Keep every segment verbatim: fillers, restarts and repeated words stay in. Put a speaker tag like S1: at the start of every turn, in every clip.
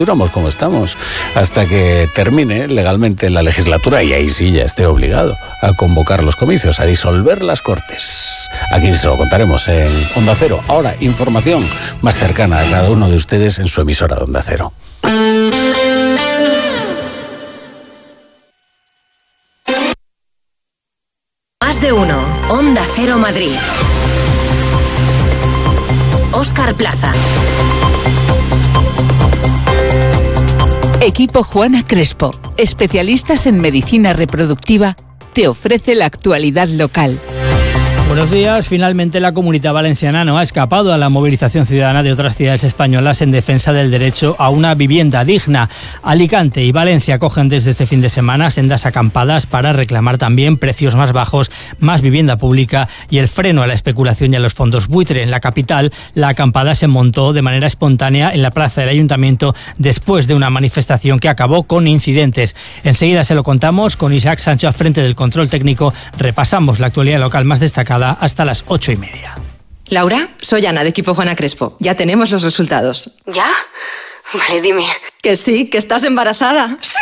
S1: Duramos como estamos, hasta que termine legalmente la legislatura y ahí sí ya esté obligado a convocar los comicios, a disolver las Cortes. Aquí se lo contaremos en Onda Cero. Ahora, información más cercana a cada uno de ustedes en su emisora de Onda Cero.
S2: Más de uno. Onda Cero Madrid. Óscar Plaza.
S3: Equipo Juana Crespo, especialistas en medicina reproductiva, te ofrece la actualidad local.
S4: Buenos días. Finalmente la Comunidad Valenciana no ha escapado a la movilización ciudadana de otras ciudades españolas en defensa del derecho a una vivienda digna. Alicante y Valencia acogen desde este fin de semana sendas acampadas para reclamar también precios más bajos, más vivienda pública y el freno a la especulación y a los fondos buitre. En la capital, la acampada se montó de manera espontánea en la plaza del Ayuntamiento después de una manifestación que acabó con incidentes. Enseguida se lo contamos con Isaac Sancho al frente del control técnico. Repasamos la actualidad local más destacada hasta las ocho y media.
S5: Laura, soy Ana de Equipo Juana Crespo. Ya tenemos los resultados.
S6: ¿Ya? Vale, dime.
S5: Que sí, que estás embarazada.
S6: ¡Sí!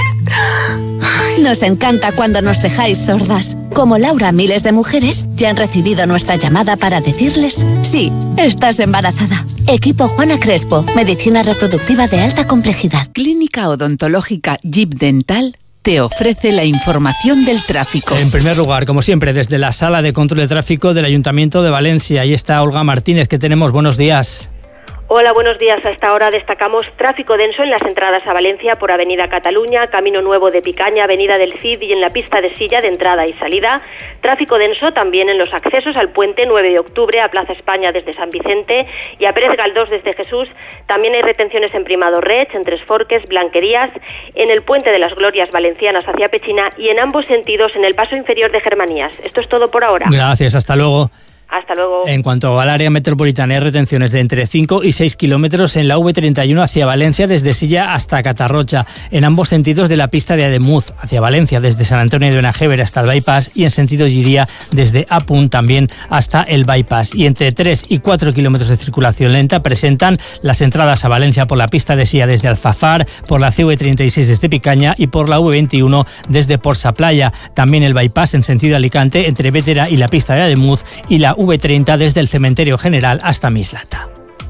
S7: Nos encanta cuando nos dejáis sordas. Como Laura, miles de mujeres ya han recibido nuestra llamada para decirles: sí, estás embarazada. Equipo Juana Crespo, medicina reproductiva de alta complejidad.
S3: Clínica Odontológica Jeep Dental te ofrece la información del tráfico.
S4: En primer lugar, como siempre, desde la Sala de Control de Tráfico del Ayuntamiento de Valencia. Ahí está Olga Martínez, que tenemos. Buenos días.
S8: Hola, buenos días. A esta hora destacamos tráfico denso en las entradas a Valencia por Avenida Cataluña, Camino Nuevo de Picaña, Avenida del Cid y en la pista de Silla de entrada y salida. Tráfico denso también en los accesos al puente nueve de octubre, a Plaza España desde San Vicente y a Pérez Galdós desde Jesús. También hay retenciones en Primado Reig, en Tres Forques, Blanquerías, en el puente de las Glorias Valencianas hacia Pechina y en ambos sentidos en el paso inferior de Germanías. Esto es todo por ahora.
S4: Gracias, hasta luego.
S8: Hasta luego.
S4: En cuanto al área metropolitana, hay retenciones de entre cinco y seis kilómetros en la V treinta y uno hacia Valencia, desde Silla hasta Catarrocha, en ambos sentidos de la pista de Ademuz, hacia Valencia, desde San Antonio de Benajever hasta el Bypass, y en sentido Giria, desde Apun también hasta el Bypass. Y entre tres y cuatro kilómetros de circulación lenta presentan las entradas a Valencia por la pista de Silla desde Alfafar, por la C V treinta y seis desde Picaña y por la V veintiuno desde Porsa Playa. También el Bypass en sentido Alicante, entre Bétera y la pista de Ademuz, y la V treinta desde el Cementerio General hasta Mislata.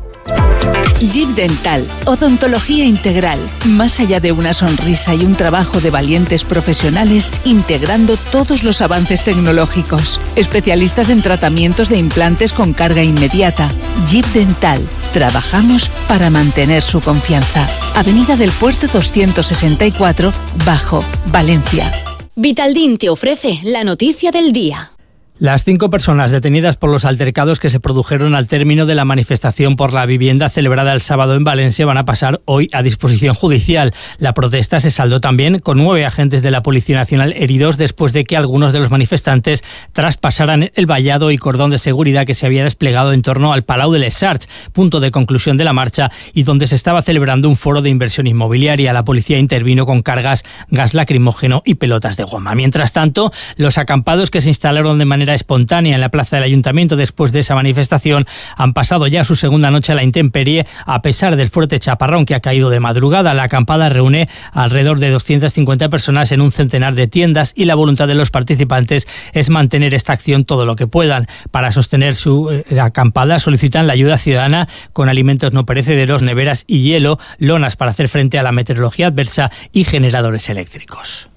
S3: Jeep Dental, odontología integral, más allá de una sonrisa y un trabajo de valientes profesionales, integrando todos los avances tecnológicos. Especialistas en tratamientos de implantes con carga inmediata. Jeep Dental, trabajamos para mantener su confianza. Avenida del Puerto doscientos sesenta y cuatro, Bajo, Valencia.
S9: Vitaldin te ofrece la noticia del día.
S4: Las cinco personas detenidas por los altercados que se produjeron al término de la manifestación por la vivienda celebrada el sábado en Valencia van a pasar hoy a disposición judicial. La protesta se saldó también con nueve agentes de la Policía Nacional heridos después de que algunos de los manifestantes traspasaran el vallado y cordón de seguridad que se había desplegado en torno al Palau de les Arts, punto de conclusión de la marcha y donde se estaba celebrando un foro de inversión inmobiliaria. La policía intervino con cargas, gas lacrimógeno y pelotas de goma. Mientras tanto, los acampados que se instalaron de manera espontánea en la plaza del Ayuntamiento después de esa manifestación han pasado ya su segunda noche a la intemperie a pesar del fuerte chaparrón que ha caído de madrugada. La acampada reúne alrededor de doscientas cincuenta personas en un centenar de tiendas y la voluntad de los participantes es mantener esta acción todo lo que puedan. Para sostener su eh, acampada solicitan la ayuda ciudadana con alimentos no perecederos, neveras y hielo, lonas para hacer frente a la meteorología adversa y generadores eléctricos.